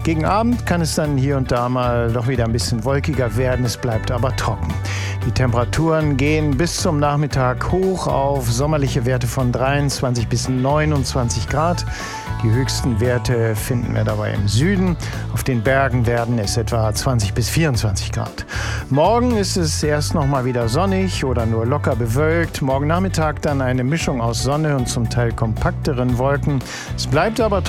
Gegen Abend kann es dann hier und da mal doch wieder ein bisschen wolkiger werden, es bleibt aber trocken. Die Temperaturen gehen bis zum Nachmittag hoch auf sommerliche Werte von 23 bis 29 Grad. Die höchsten Werte finden wir dabei im Süden. Auf den Bergen werden es etwa 20 bis 24 Grad. Morgen ist es erst noch mal wieder sonnig oder nur locker bewölkt. Morgen Nachmittag dann eine Mischung aus Sonne und zum Teil kompakteren Wolken. Es bleibt aber